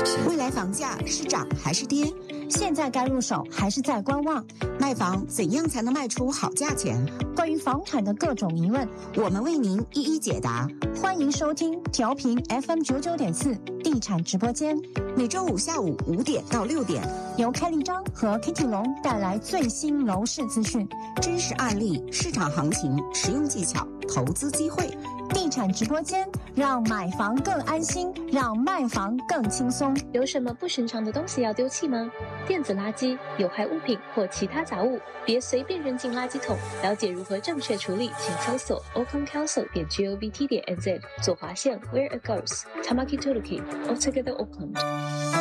未来房价是涨还是跌？ 现在该入手还是在观望？ 卖房怎样才能卖出好价钱？ 关于房产的各种疑问， 我们为您一一解答。 欢迎收听调频 FM99.4地产直播间， 每周五下午5点到6点， 由开立章和 Kitty 龙带来最新楼市资讯、 真实案例、市场行情、实用技巧、投资机会。 地产直播间，让买房更安心，让卖房更轻松。 有什么不寻常的东西要丢弃吗？电子垃圾、有害物品或其他杂物，别随便扔进垃圾桶。了解如何正确处理，请搜索 oaklandcouncil.govt.nz 左滑线 Where it goes Tamaki Toluki Altogether Auckland。